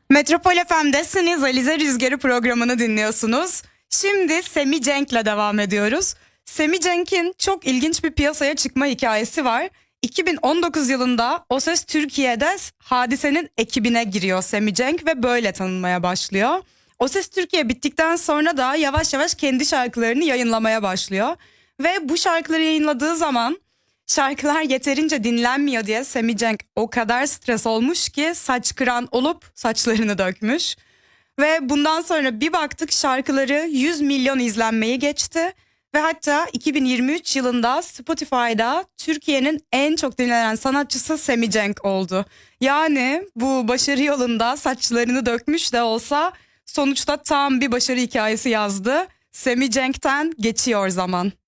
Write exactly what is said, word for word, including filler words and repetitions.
Metropol F M'desiniz. Alize Rüzgarı programını dinliyorsunuz. Şimdi Semi Cenk'le devam ediyoruz. Semi Cenk'in çok ilginç bir piyasaya çıkma hikayesi var. iki bin on dokuz yılında O Ses Türkiye'de Hadise'nin ekibine giriyor Semi Cenk ve böyle tanınmaya başlıyor. O Ses Türkiye bittikten sonra da yavaş yavaş kendi şarkılarını yayınlamaya başlıyor. Ve bu şarkıları yayınladığı zaman şarkılar yeterince dinlenmiyor diye Semi Cenk o kadar stres olmuş ki saç kıran olup saçlarını dökmüş. Ve bundan sonra bir baktık şarkıları yüz milyon izlenmeyi geçti. Ve hatta iki bin yirmi üç yılında Spotify'da Türkiye'nin en çok dinlenen sanatçısı Semi Cenk oldu. Yani bu başarı yolunda saçlarını dökmüş de olsa sonuçta tam bir başarı hikayesi yazdı. Semi Cenk'ten geçiyor zaman.